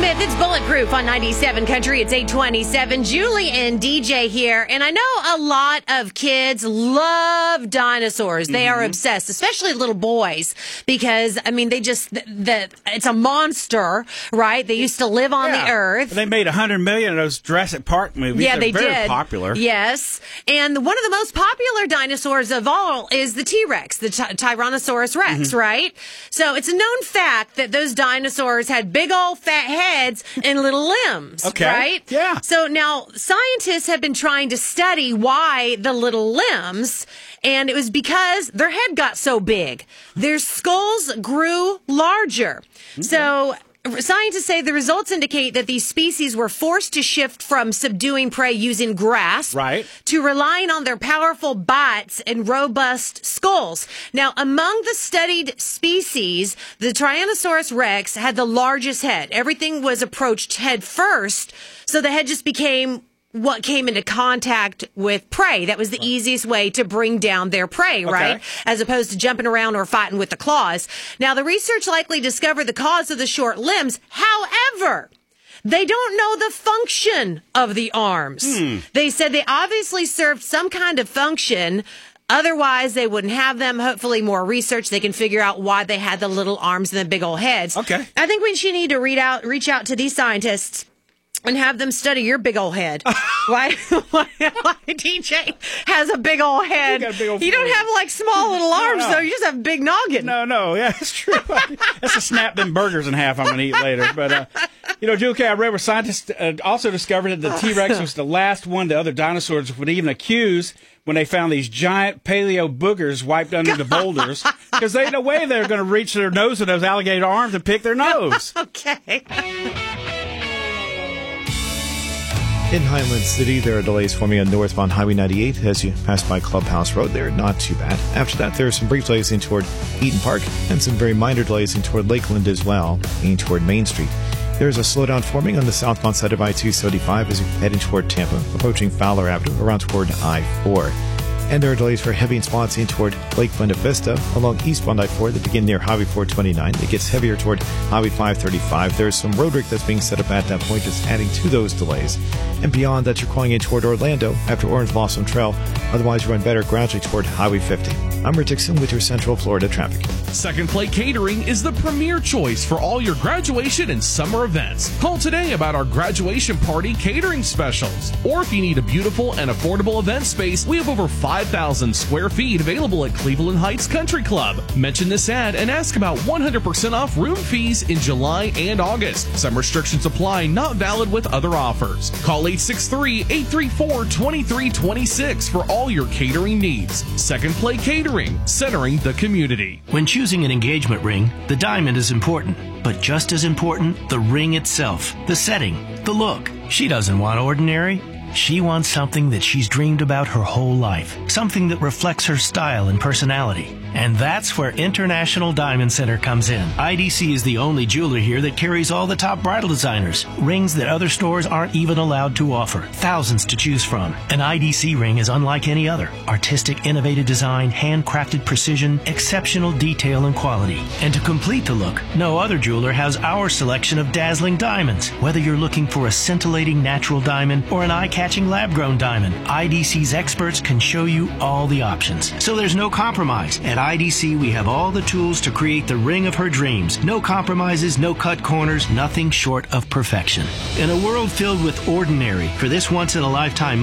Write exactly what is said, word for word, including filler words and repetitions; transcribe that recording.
Smith, it's Bulletproof on ninety-seven Country. It's eight twenty-seven. Julie and D J here. And I know a lot of kids love dinosaurs. They mm-hmm. are obsessed, especially little boys, because, I mean, they just, the, the it's a monster, right? They used to live on yeah. the earth. They made one hundred million of those Jurassic Park movies. Yeah, They're they very did. popular. Yes. And one of the most popular dinosaurs of all is the T-Rex, the ty- Tyrannosaurus Rex, mm-hmm. right? So it's a known fact that those dinosaurs had big old fat heads and little limbs, okay. right? Yeah. So now scientists have been trying to study why the little limbs, and it was because their head got so big. Their skulls grew larger. Okay. So scientists say the results indicate that these species were forced to shift from subduing prey using grasp right. to relying on their powerful bites and robust skulls. Now, among the studied species, the Tyrannosaurus Rex had the largest head. Everything was approached head first, so the head just became what came into contact with prey. That was the easiest way to bring down their prey, right? Okay. As opposed to jumping around or fighting with the claws. Now, the research likely discovered the cause of the short limbs. However, they don't know the function of the arms. Hmm. They said they obviously served some kind of function. Otherwise, they wouldn't have them. Hopefully, more research, they can figure out why they had the little arms and the big old heads. Okay. I think we should need to read out, reach out to these scientists and have them study your big old head. why, why, why D J has a big old head? You, got a big old you don't have like small little arms, no, no. though. You just have a big noggin. No, no, yeah, that's true. That's to snap them burgers in half I'm going to eat later. But, uh, you know, Julie, I read where scientists uh, also discovered that the T-Rex was the last one the other dinosaurs would even accuse when they found these giant paleo boogers wiped under the boulders, because they no way they're going to reach their nose with those alligator arms and pick their nose. Okay. In Highland City, there are delays forming on northbound Highway ninety-eight as you pass by Clubhouse Road. They're not too bad. After that, there are some brief delays in toward Eaton Park and some very minor delays in toward Lakeland as well, in toward Main Street. There's a slowdown forming on the southbound side of I two seventy-five as you're heading toward Tampa, approaching Fowler Avenue around toward I four. And there are delays for heavy spots in toward Lake Buena Vista along eastbound I four that begin near Highway four twenty-nine. It gets heavier toward Highway five thirty-five. There's some road work that's being set up at that point that's adding to those delays. And beyond that, you're calling in toward Orlando after Orange Blossom Trail. Otherwise, you run better gradually toward Highway fifty. I'm Rick Dixon with your Central Florida traffic. Second Plate Catering is the premier choice for all your graduation and summer events. Call today about our graduation party catering specials. Or if you need a beautiful and affordable event space, we have over five thousand square feet available at Cleveland Heights Country Club. Mention this ad and ask about one hundred percent off room fees in July and August. Some restrictions apply, not valid with other offers. Call eight six three, eight three four, two three two six for all your catering needs. Second Plate Catering, centering the community. When choosing an engagement ring, the diamond is important, but just as important, the ring itself, the setting, the look. She doesn't want ordinary. She wants something that she's dreamed about her whole life, something that reflects her style and personality. And that's where International Diamond Center comes in. I D C is the only jeweler here that carries all the top bridal designers, rings that other stores aren't even allowed to offer, thousands to choose from. An I D C ring is unlike any other. Artistic, innovative design, handcrafted precision, exceptional detail and quality. And to complete the look, no other jeweler has our selection of dazzling diamonds. Whether you're looking for a scintillating natural diamond or an eye-catching lab-grown diamond, I D C's experts can show you all the options. So there's no compromise. At I D C, we have all the tools to create the ring of her dreams. No compromises, no cut corners, nothing short of perfection. In a world filled with ordinary, for this once-in-a-lifetime